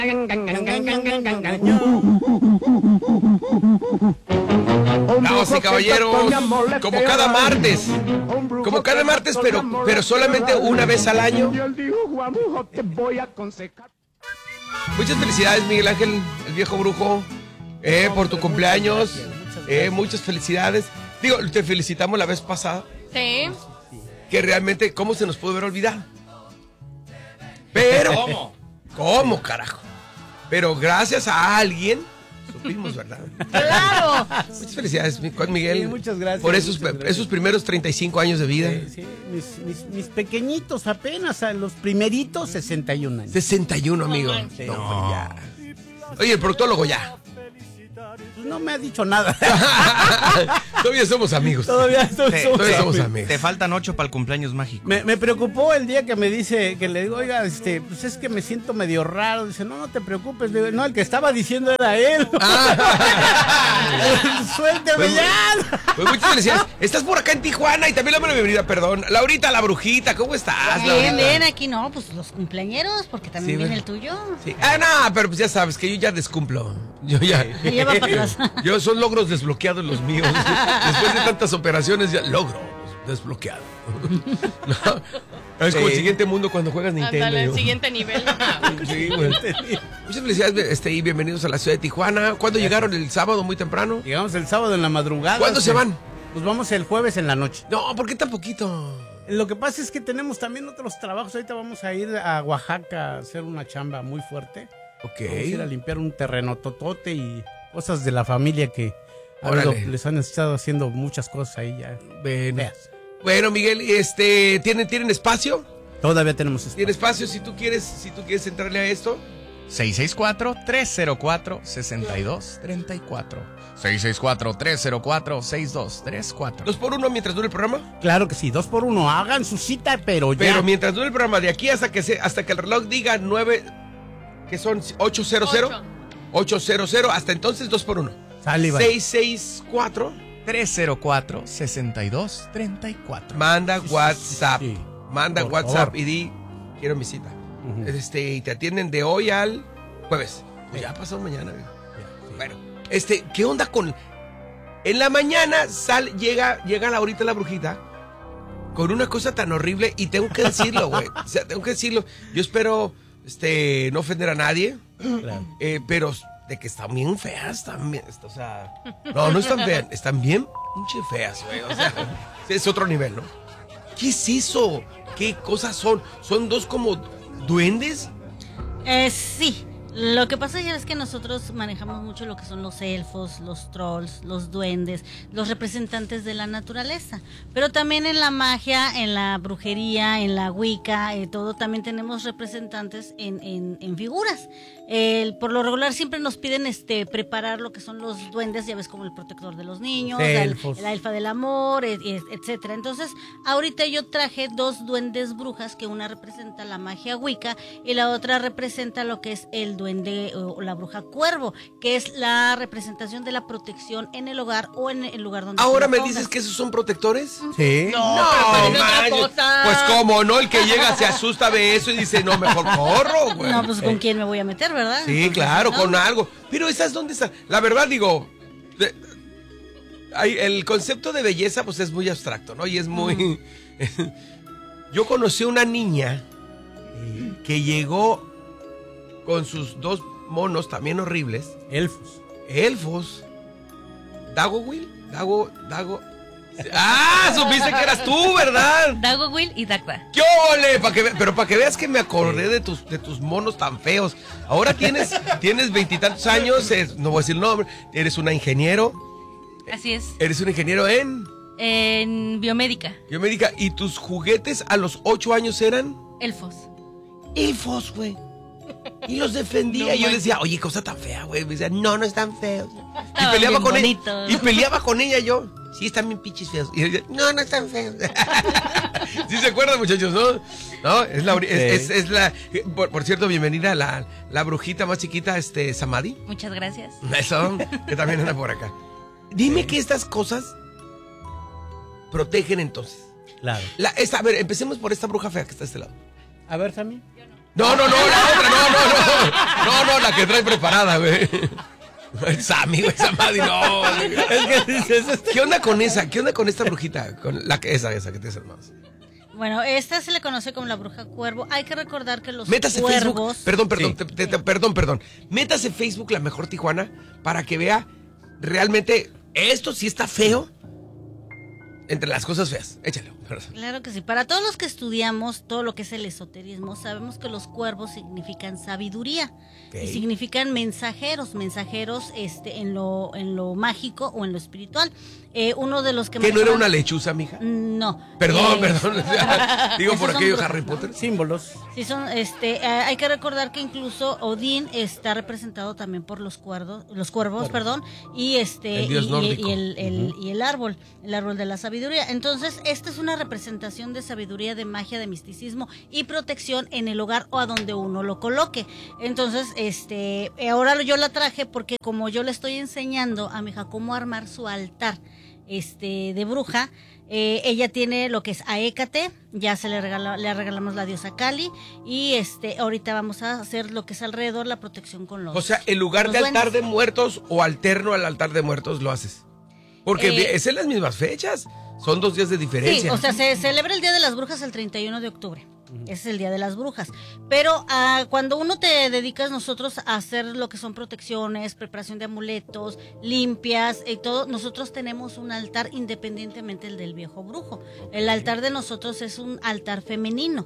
Damas y caballeros, como cada martes, pero solamente una vez al año. Muchas felicidades, Miguel Ángel, el viejo brujo, por tu cumpleaños. Muchas felicidades. Digo, te felicitamos la vez pasada. Sí. Que realmente, ¿cómo se nos pudo haber olvidado? Pero, ¿cómo, carajo? Pero gracias a alguien supimos, ¿verdad? ¡Claro! Muchas felicidades, Miguel. Sí, muchas gracias. Por esos primeros 35 años de vida. Sí, mis pequeñitos apenas, los primeritos 61 años. 61, amigo. Sí, No, no. ya. Oye, el proctólogo ya. No me ha dicho nada. Todavía somos amigos. Todavía somos amigos. Te faltan 8 para el cumpleaños mágico. Me preocupó el día que me dice, que le digo, oiga, pues es que me siento medio raro. Dice, no te preocupes. Le digo, no, el que estaba diciendo era él. Suélteme Pues, ya. Pues muchas felicidades. Estás por acá en Tijuana y también la bienvenida, perdón. Laurita, la brujita, ¿cómo estás, Laurita? Bien, aquí no, pues los cumpleañeros, porque también Sí, viene ¿verdad? el tuyo. Sí. No, pero pues ya sabes que yo ya descumplo. Yo ya. Y lleva para atrás. Yo son logros desbloqueados los míos. Después de tantas operaciones, ya logro desbloqueado. No, es como el siguiente mundo cuando juegas Nintendo. Ándale, el yo. siguiente nivel. Sí, güey. Muchas felicidades y bienvenidos a la ciudad de Tijuana. ¿Cuándo llegaron? ¿El sábado muy temprano? Llegamos el sábado en la madrugada. ¿Cuándo se van? Pues vamos el jueves en la noche. No, ¿por qué tan poquito? Lo que pasa es que tenemos también otros trabajos. Ahorita vamos a ir a Oaxaca a hacer una chamba muy fuerte. Ok. Vamos a ir a limpiar un terreno totote y cosas de la familia que Órale. les han estado haciendo muchas cosas ahí ya. Bueno, Miguel, ¿tienen espacio? Todavía tenemos espacio. ¿Tiene espacio si tú quieres entrarle a esto? 664-304-6234. 664-304-6234. 2 por 1 mientras dure el programa. Claro que sí, 2 por 1. Hagan su cita, pero ya. Pero mientras dure el programa, de aquí hasta que el reloj diga 9, que son 800, 800, hasta entonces 2 por 1. Sale, 664 304-6234. Manda WhatsApp. Sí. Manda Por WhatsApp favor. y di, quiero mi cita. Ujú. Y te atienden de hoy al jueves. Pues ya pasó mañana, amigo. Sí. Bueno, ¿qué onda con...? En la mañana llega ahorita la brujita con una cosa tan horrible y tengo que decirlo, güey. O sea, tengo que decirlo. Yo espero no ofender a nadie, Claro. pero de que están bien feas también. O sea, no están feas, están bien pinche feas, güey. O sea, es otro nivel, ¿no? ¿Qué es eso? ¿Qué cosas son? ¿Son dos como duendes? Sí. Lo que pasa ya es que nosotros manejamos mucho lo que son los elfos, los trolls, los duendes, los representantes de la naturaleza. Pero también en la magia, en la brujería, en la wicca, todo también tenemos representantes en figuras. Por lo regular siempre nos piden preparar lo que son los duendes, ya ves, como el protector de los niños, Elfos. la elfa del amor, etcétera. Entonces, ahorita yo traje 2 duendes brujas, que una representa la magia wicca y la otra representa lo que es el duende o la bruja cuervo, que es la representación de la protección en el hogar o en el lugar donde ¿Ahora tú me lo pongas. dices que esos son protectores? Sí. No, pero parece otra manches. cosa. Pues cómo no, el que llega se asusta, ve eso y dice, no, mejor corro, güey. No, pues con quién me voy a meter, ¿verdad? Sí, Entonces, claro, ¿no? con algo. Pero esas, ¿dónde están? La verdad, digo, el concepto de belleza, pues es muy abstracto, ¿no? Y es muy... Yo conocí a una niña que llegó con sus 2 monos también horribles. Elfos. Dago. Supiste que eras tú, ¿verdad? Dago, Will y Dagda. ¡Qué ole! Pero para que veas que me acordé de tus monos tan feos. Ahora tienes 20 y tantos años, no voy a decir el nombre, eres una ingeniero. Así es. Eres un ingeniero en Biomédica. biomédica. ¿Y tus juguetes a los 8 años eran? Elfos. Elfos, güey. Y los defendía. No Y yo le manches. decía, oye, cosa tan fea, güey. Me decía, no están feos. Estaban bien bonitos. Y peleaba con ella yo. Sí, están bien pinches feos. Y ella, no están feos. Sí se acuerdan, muchachos, ¿no? No, es la por cierto, bienvenida a la brujita más chiquita, Samadhi. Muchas gracias. Eso, que también anda por acá. Dime que estas cosas protegen entonces. Claro. A ver, empecemos por esta bruja fea que está a este lado. A ver, Sammy. No, la otra, no, la que trae preparada, güey. Sammy, güey, esa madre, no. Es que dices, ¿Qué onda con esa? ¿Qué onda con esta brujita? Con esa que te hace más. Bueno, esta se le conoce como la bruja cuervo. Hay que recordar que los Métase cuervos... Facebook. Perdón. Métase Facebook La Mejor Tijuana para que vea realmente esto sí está feo. Entre las cosas feas. Échalo. Claro que sí. Para todos los que estudiamos todo lo que es el esoterismo, sabemos que los cuervos significan sabiduría. Okay. Y significan mensajeros en lo mágico o en lo espiritual. Uno de los que ¿Que no era una lechuza, mija? No. Perdón. Digo por Esos aquello son Harry Potter. símbolos. Sí, hay que recordar que incluso Odín está representado también por los cuervos, y El dios nórdico. y el árbol de la sabiduría. Entonces, esta es una representación de sabiduría, de magia, de misticismo y protección en el hogar o a donde uno lo coloque. Entonces, ahora yo la traje porque como yo le estoy enseñando a mi hija cómo armar su altar de bruja. Ella tiene lo que es a Hécate, ya le regalamos la diosa Kali y ahorita vamos a hacer lo que es alrededor la protección con los. O sea, en lugar de altar duendes. de muertos o alterno al altar de muertos lo haces. Porque es en las mismas fechas. Son 2 días de diferencia. Sí, o sea, se celebra el Día de las Brujas el 31 de octubre. Ese es el Día de las Brujas. Pero cuando uno te dedicas nosotros a hacer lo que son protecciones, preparación de amuletos, limpias y todo, nosotros tenemos un altar independientemente del viejo brujo. El altar de nosotros es un altar femenino.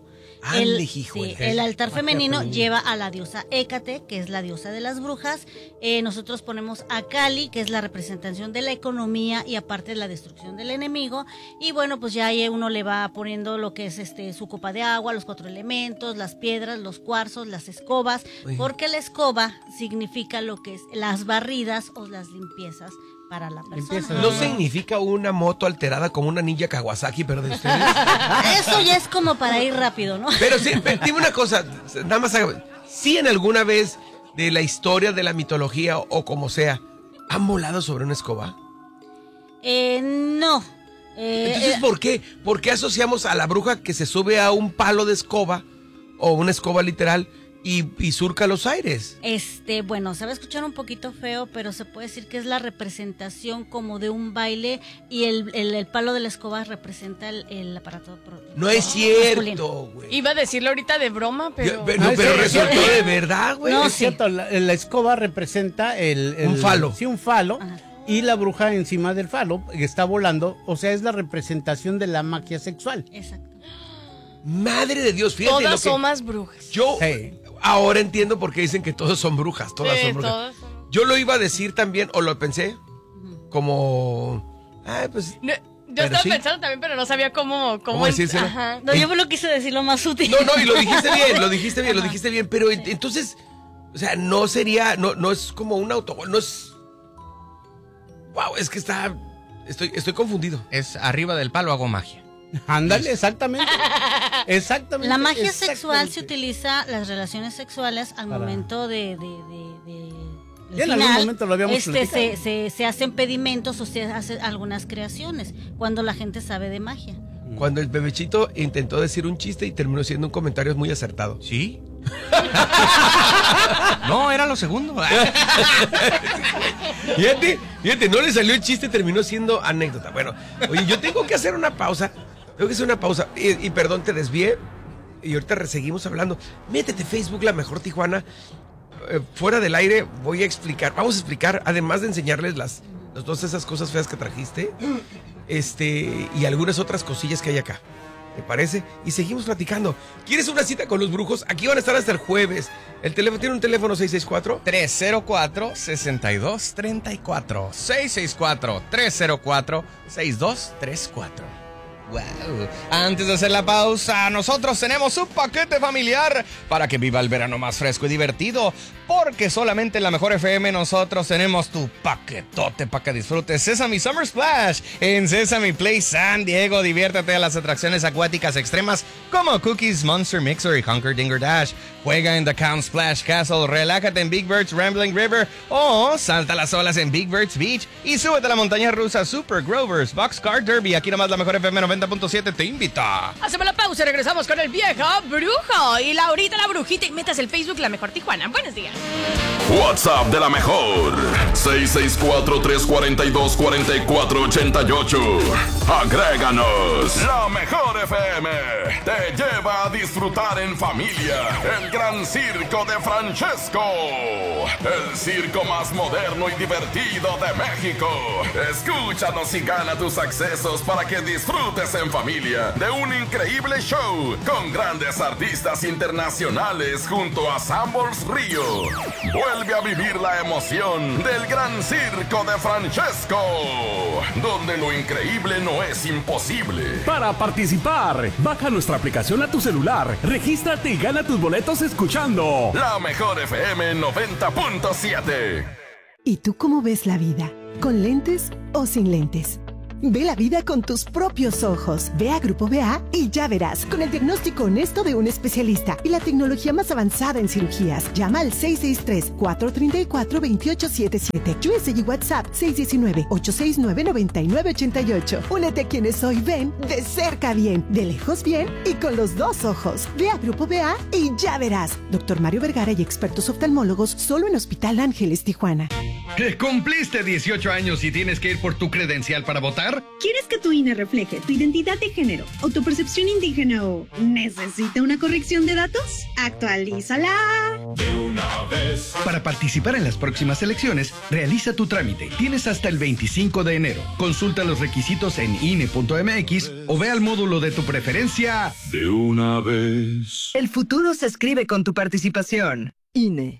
El altar femenino lleva a la diosa Hécate, que es la diosa de las brujas. Nosotros ponemos a Kali, que es la representación de la economía y aparte la destrucción del enemigo. Y bueno, pues ya ahí uno le va poniendo lo que es su copa de agua, los 4 elementos, las piedras, los cuarzos, las escobas, porque la escoba significa lo que es las barridas o las limpiezas para la persona. ¿No significa una moto alterada como una ninja Kawasaki, pero de ustedes? Eso ya es como para ir rápido, ¿no? Pero sí, dime una cosa, nada más, ¿sí en alguna vez de la historia de la mitología o como sea, han volado sobre una escoba? No. Entonces, ¿por qué? ¿Por qué asociamos a la bruja que se sube a un palo de escoba o una escoba literal y surca los aires? Bueno, se va a escuchar un poquito feo, pero se puede decir que es la representación como de un baile y el palo de la escoba representa el aparato. No es cierto, güey. Iba a decirlo ahorita de broma, pero... Pero resultó de verdad, güey. No, Es cierto, la escoba representa un falo. Sí, un falo. Ajá. Y la bruja encima del falo, que está volando, o sea, es la representación de la magia sexual. Exacto. Madre de Dios, fíjate. Todas somos brujas. Yo Sí. ahora entiendo por qué dicen que todos son brujas, todas Sí, son brujas. todas son- Yo lo iba a decir también, o lo pensé, como... pues... No, yo Pero estaba sí. pensando también, pero no sabía cómo decírselo? Ajá. No, yo me lo quise decir lo más sutil. No, y lo dijiste bien, pero entonces, o sea, no sería, no es como un autogol, no es... Wow, es que estoy confundido. Es arriba del palo hago magia. Ándale, exactamente. Exactamente. La magia sexual exactamente. se utiliza las relaciones sexuales al Para- momento del Ya en algún final, momento lo habíamos platicado. se hacen pedimentos o se hacen algunas creaciones cuando la gente sabe de magia. Cuando el bebechito intentó decir un chiste y terminó siendo un comentario muy acertado. ¿Sí? No, era lo segundo. Fíjate, no le salió el chiste, terminó siendo anécdota. Bueno, oye, yo tengo que hacer una pausa. Y perdón, te desvié. Y ahorita seguimos hablando. Métete Facebook La Mejor Tijuana. Fuera del aire vamos a explicar, además de enseñarles las dos esas cosas feas que trajiste, y algunas otras cosillas que hay acá. ¿Te parece? Y seguimos platicando. ¿Quieres una cita con los brujos? Aquí van a estar hasta el jueves. ¿Tiene un teléfono 664? 304-6234. 664-304-6234. Wow. Antes de hacer la pausa, nosotros tenemos un paquete familiar para que viva el verano más fresco y divertido. Porque solamente en la Mejor FM nosotros tenemos tu paquetote para que disfrutes Sesame Summer Splash en Sesame Place San Diego. Diviértete a las atracciones acuáticas extremas como Cookies Monster Mixer y Hunker Dinger Dash. Juega en The Count Splash Castle, relájate en Big Bird's Rambling River o salta las olas en Big Bird's Beach y súbete a la montaña rusa Super Grover's Boxcar Derby. Aquí nomás la Mejor FM 90.7 te invita. Hacemos la pausa y regresamos con el viejo brujo y Laurita la brujita. Y metas el Facebook La Mejor Tijuana. Buenos días. WhatsApp de la mejor 664-342-4488. Agréganos. La Mejor FM te lleva a disfrutar en familia el gran circo de Francesco, el circo más moderno y divertido de México. Escúchanos y gana tus accesos para que disfrutes en familia de un increíble show con grandes artistas internacionales junto a Sambors Río. Vuelve a vivir la emoción del gran circo de Francesco, donde lo increíble no es imposible. Para participar, baja nuestra aplicación a tu celular, regístrate y gana tus boletos escuchando La Mejor FM 90.7. ¿Y tú cómo ves la vida? ¿Con lentes o sin lentes? Ve la vida con tus propios ojos. Ve a Grupo BA y ya verás, con el diagnóstico honesto de un especialista y la tecnología más avanzada en cirugías. Llama al 663-434-2877. USA y WhatsApp 619-869-9988. Únete a quienes hoy ven de cerca bien, de lejos bien y con los dos ojos. Ve a Grupo BA y ya verás. Dr. Mario Vergara y expertos oftalmólogos solo en Hospital Ángeles, Tijuana. ¿Que cumpliste 18 años y tienes que ir por tu credencial para votar? ¿Quieres que tu INE refleje tu identidad de género, autopercepción indígena o necesita una corrección de datos? ¡Actualízala! De una vez. Para participar en las próximas elecciones, realiza tu trámite. Tienes hasta el 25 de enero. Consulta los requisitos en INE.mx o ve al módulo de tu preferencia. De una vez. El futuro se escribe con tu participación. INE.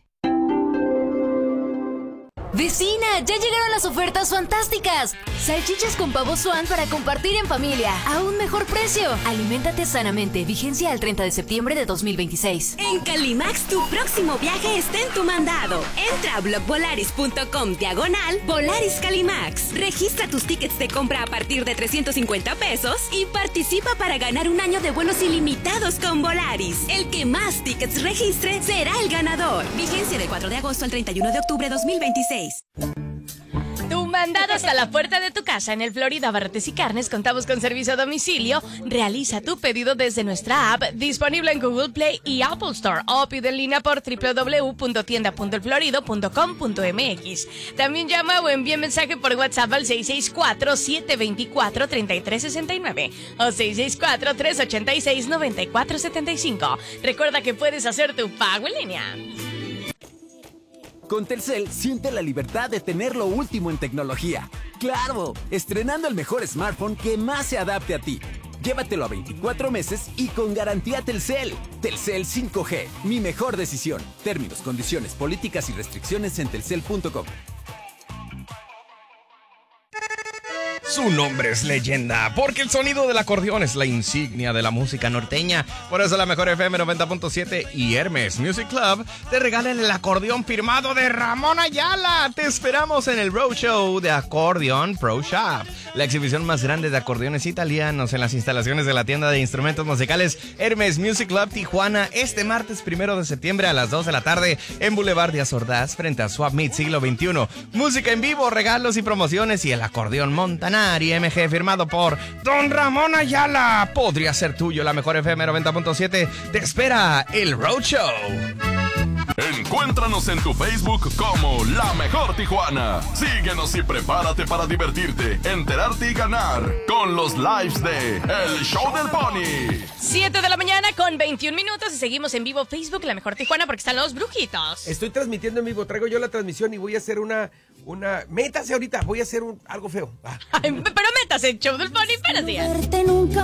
¡Vecina! ¡Ya llegaron las ofertas fantásticas! Salchichas con pavo Swan para compartir en familia, a un mejor precio. Aliméntate sanamente, vigencia al 30 de septiembre de 2026. En Calimax, tu próximo viaje está en tu mandado. Entra a blogvolaris.com/Volaris Calimax. Registra tus tickets de compra a partir de 350 pesos y participa para ganar un año de vuelos ilimitados con Volaris. El que más tickets registre será el ganador. Vigencia del 4 de agosto al 31 de octubre de 2026. Tu mandado hasta la puerta de tu casa. En el Florida Abarrotes y Carnes contamos con servicio a domicilio. Realiza tu pedido desde nuestra app, disponible en Google Play y Apple Store, o pide en línea por www.tienda.elflorido.com.mx. También llama o envía mensaje por WhatsApp al 664-724-3369 o 664-386-9475. Recuerda que puedes hacer tu pago en línea. Con Telcel, siente la libertad de tener lo último en tecnología. ¡Claro! Estrenando el mejor smartphone que más se adapte a ti. Llévatelo a 24 meses y con garantía Telcel. Telcel 5G, mi mejor decisión. Términos, condiciones, políticas y restricciones en telcel.com. Su nombre es leyenda, porque el sonido del acordeón es la insignia de la música norteña. Por eso la Mejor FM 90.7 y Hermes Music Club te regalan el acordeón firmado de Ramón Ayala. Te esperamos en el Roadshow de Accordion Pro Shop, la exhibición más grande de acordeones italianos en las instalaciones de la tienda de instrumentos musicales Hermes Music Club Tijuana, este martes 1 de septiembre a las 2 de la tarde en Boulevard de Azordaz, frente a Swap Meet Siglo XXI. Música en vivo, regalos y promociones y el acordeón Montanar y MG firmado por Don Ramón Ayala. Podría ser tuyo. La Mejor FM 90.7 te espera el Roadshow. Encuéntranos en tu Facebook como La Mejor Tijuana. Síguenos y prepárate para divertirte, enterarte y ganar con los lives de El Show del Pony. 7 de la mañana con 21 minutos y seguimos en vivo Facebook La Mejor Tijuana porque están los brujitos. Estoy transmitiendo en vivo, traigo yo la transmisión y voy a hacer métase ahorita, voy a hacer algo feo. Ay, pero métase, Show del Pony, buenos días.